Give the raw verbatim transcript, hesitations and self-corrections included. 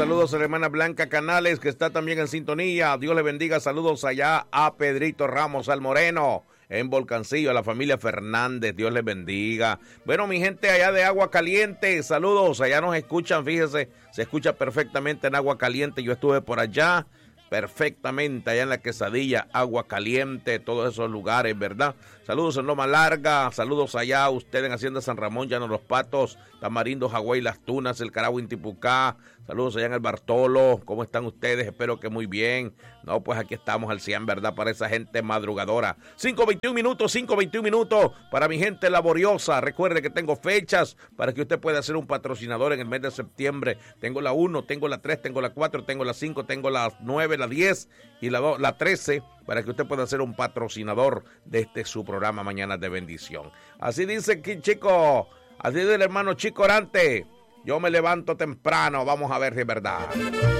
saludos a la hermana Blanca Canales, que está también en sintonía. Dios le bendiga, saludos allá a Pedrito Ramos, al Moreno, en Volcancillo, a la familia Fernández, Dios les bendiga. Bueno, mi gente allá de Agua Caliente, saludos, allá nos escuchan, fíjese, se escucha perfectamente en Agua Caliente, yo estuve por allá, perfectamente, allá en la Quesadilla, Agua Caliente, todos esos lugares, ¿verdad? Saludos en Loma Larga, saludos allá a usted en Hacienda San Ramón, Llano Los Patos, Tamarindo, Hawái, Las Tunas, El Caragua, Intipucá, saludos allá en el Bartolo, ¿cómo están ustedes? Espero que muy bien. No, pues aquí estamos al cien, ¿verdad? Para esa gente madrugadora. cinco veintiún minutos, cinco veintiún minutos para mi gente laboriosa. Recuerde que tengo fechas para que usted pueda ser un patrocinador en el mes de septiembre. Tengo la uno, tengo la tres, tengo la cuatro, tengo la cinco, tengo la nueve, la diez y la, do, la trece, para que usted pueda ser un patrocinador de este su programa Mañanas de Bendición. Así dice aquí, chico, así dice el hermano Chico Orante. Yo me levanto temprano, vamos a ver si es verdad.